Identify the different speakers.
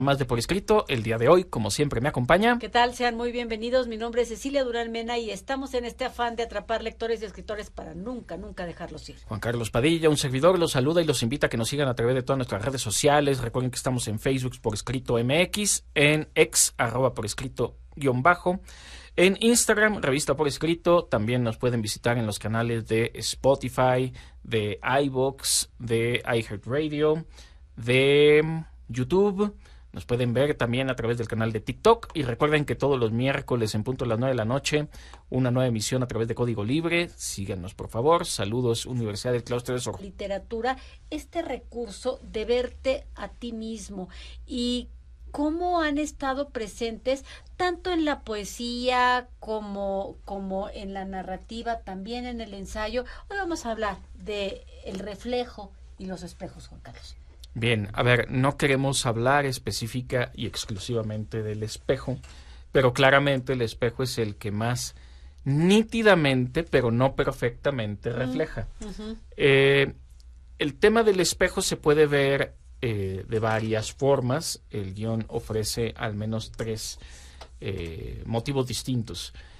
Speaker 1: Más de Por Escrito. El día de hoy, como siempre, me acompaña.
Speaker 2: ¿Qué tal? Sean muy bienvenidos. Mi nombre es Cecilia Durán Mena y estamos en este afán de atrapar lectores y escritores para nunca dejarlos ir.
Speaker 1: Juan Carlos Padilla, un servidor, los saluda y los invita a que nos sigan a través de todas nuestras redes sociales. Recuerden que estamos en Facebook Por Escrito MX, en X, @Por Escrito _ en Instagram, Revista Por Escrito. También nos pueden visitar en los canales de Spotify, de iVoox, de iHeartRadio, de YouTube. Nos pueden ver también a través del canal de TikTok. Y recuerden que todos los miércoles en punto a las 9 de la noche, una nueva emisión a través de Código Libre. Síganos, por favor. Saludos, Universidad del Claustro de Sor.
Speaker 2: Literatura, este recurso de verte a ti mismo y cómo han estado presentes tanto en la poesía como en la narrativa, también en el ensayo. Hoy vamos a hablar de el reflejo y los espejos, Juan Carlos.
Speaker 1: Bien, a ver, no queremos hablar específica y exclusivamente del espejo, pero claramente el espejo es el que más nítidamente, pero no perfectamente, refleja. El tema del espejo se puede ver de varias formas. El guión ofrece al menos tres motivos distintos.